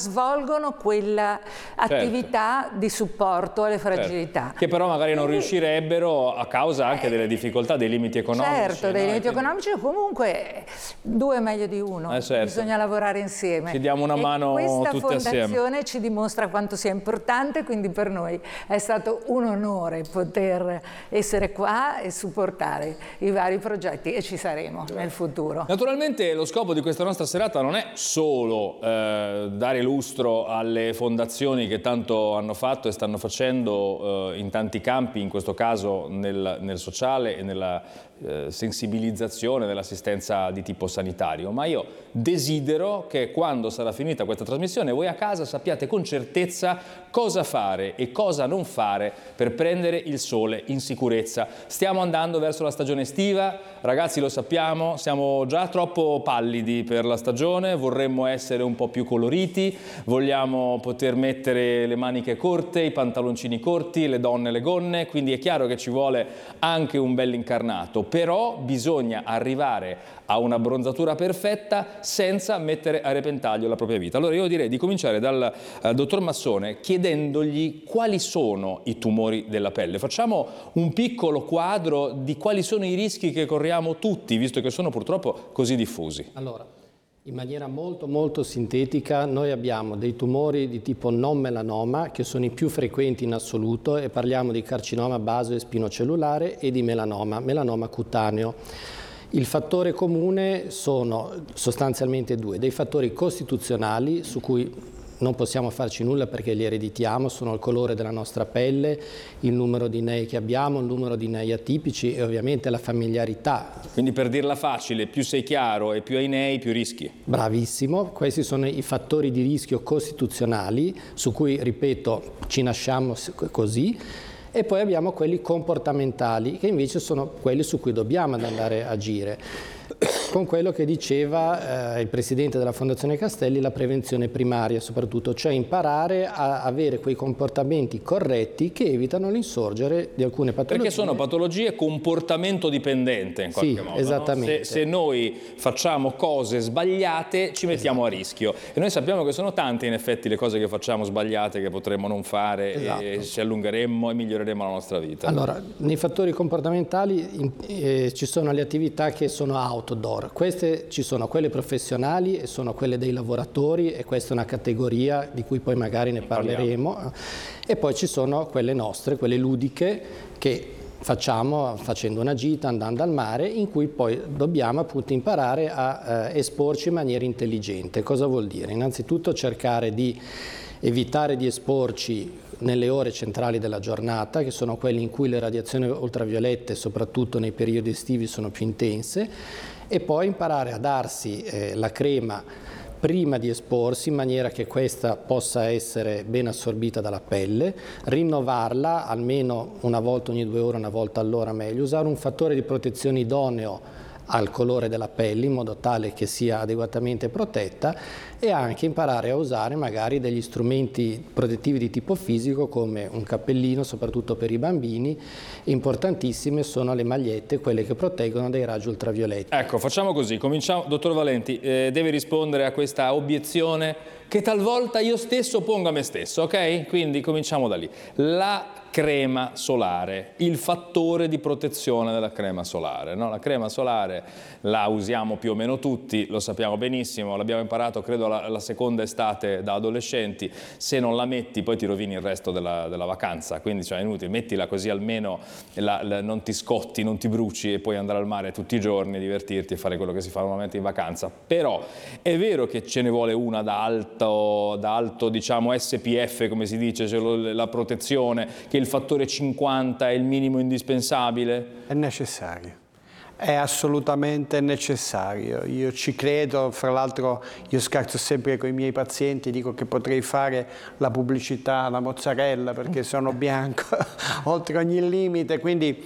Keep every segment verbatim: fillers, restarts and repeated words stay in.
svolgono quella attività certo. di supporto alle fragilità. Certo. Che però magari non Quindi, riuscirebbero a causa anche delle difficoltà, dei limiti economici. Certo, dei no? limiti Quindi... economici, comunque due è meglio di uno, eh certo. bisogna lavorare insieme. Ci diamo una e mano questa tutti assieme. fondazione ci dimostra quanto sia importante, quindi per noi è stato un onore poter essere qua e supportare i vari progetti e ci saremo nel futuro. Naturalmente lo scopo di questa nostra serata non è solo eh, dare lustro alle fondazioni che tanto hanno fatto e stanno facendo eh, in tanti campi, in questo caso nel, nel sociale e nella eh, sensibilizzazione dell'assistenza di tipo sanitario, ma io desidero che quando sarà finita questa trasmissione voi a casa sappiate con certezza cosa fare e cosa non fare per prendere il sole in sicurezza. Stiamo andando verso la stagione estiva, ragazzi, lo sappiamo, siamo già troppo pallidi per la stagione, vorremmo essere un po' più coloriti, vogliamo poter mettere le maniche corte, i pantaloncini corti, le donne le gonne, quindi è chiaro che ci vuole anche un bel incarnato, però bisogna arrivare a una bronzatura perfetta senza mettere a repentaglio la propria vita. Allora io direi di cominciare dal uh, dottor Massone chiedendogli quali sono i tumori della pelle. Facciamo un piccolo quadro di quali sono i rischi che corriamo tutti, visto che sono purtroppo così diffusi. Allora, in maniera molto molto sintetica, noi abbiamo dei tumori di tipo non melanoma che sono i più frequenti in assoluto e parliamo di carcinoma basoespinocellulare e di melanoma, melanoma cutaneo. Il fattore comune sono sostanzialmente due, dei fattori costituzionali su cui non possiamo farci nulla perché li ereditiamo, sono il colore della nostra pelle, il numero di nei che abbiamo, il numero di nei atipici e ovviamente la familiarità. Quindi per dirla facile, più sei chiaro e più hai nei, più rischi. Bravissimo, questi sono i fattori di rischio costituzionali su cui, ripeto, ci nasciamo così. E poi abbiamo quelli comportamentali, che invece sono quelli su cui dobbiamo andare a agire. Con quello che diceva eh, il presidente della Fondazione Castelli, la prevenzione primaria soprattutto, cioè imparare a avere quei comportamenti corretti che evitano l'insorgere di alcune patologie. Perché sono patologie comportamento dipendente in qualche sì, modo. Esattamente. No? Se, se noi facciamo cose sbagliate ci mettiamo esatto. a rischio e noi sappiamo che sono tante in effetti le cose che facciamo sbagliate che potremmo non fare esatto. e ci allungheremmo e miglioreremo la nostra vita. Allora, nei fattori comportamentali eh, ci sono le attività che sono outdoor. Queste ci sono quelle professionali e sono quelle dei lavoratori e questa è una categoria di cui poi magari ne parleremo e poi ci sono quelle nostre, quelle ludiche che facciamo facendo una gita, andando al mare, in cui poi dobbiamo appunto imparare a eh, esporci in maniera intelligente. Cosa vuol dire? Innanzitutto cercare di evitare di esporci nelle ore centrali della giornata, che sono quelle in cui le radiazioni ultraviolette, soprattutto nei periodi estivi, sono più intense, e poi imparare a darsi eh, la crema prima di esporsi in maniera che questa possa essere ben assorbita dalla pelle, rinnovarla almeno una volta ogni due ore, una volta all'ora meglio, usare un fattore di protezione idoneo al colore della pelle in modo tale che sia adeguatamente protetta e anche imparare a usare magari degli strumenti protettivi di tipo fisico come un cappellino, soprattutto per i bambini. Importantissime sono le magliette, quelle che proteggono dai raggi ultravioletti. Ecco, facciamo così, cominciamo. Dottor Valenti, eh, deve rispondere a questa obiezione che talvolta io stesso pongo a me stesso, ok? Quindi cominciamo da lì. La crema solare, il fattore di protezione della crema solare, no? La crema solare la usiamo più o meno tutti, lo sappiamo benissimo, l'abbiamo imparato credo la, la seconda estate da adolescenti, se non la metti poi ti rovini il resto della, della vacanza, quindi cioè, è inutile, mettila così almeno la, la, non ti scotti, non ti bruci e puoi andare al mare tutti i giorni, divertirti e fare quello che si fa normalmente in vacanza. Però è vero che ce ne vuole una da alto, da alto diciamo S P F come si dice, cioè la protezione, che il fattore cinquanta è il minimo indispensabile? È necessario, è assolutamente necessario. Io ci credo, fra l'altro io scherzo sempre con i miei pazienti, dico che potrei fare la pubblicità alla mozzarella perché sono bianco oltre ogni limite, quindi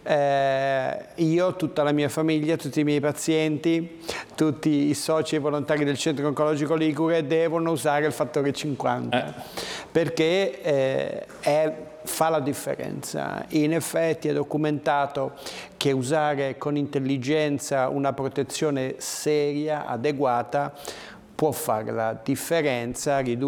eh, io, tutta la mia famiglia, tutti i miei pazienti, tutti i soci e volontari del Centro Oncologico Ligure devono usare il fattore cinquanta eh. perché eh, è fa la differenza. In effetti è documentato che usare con intelligenza una protezione seria, adeguata, può fare la differenza, ridurre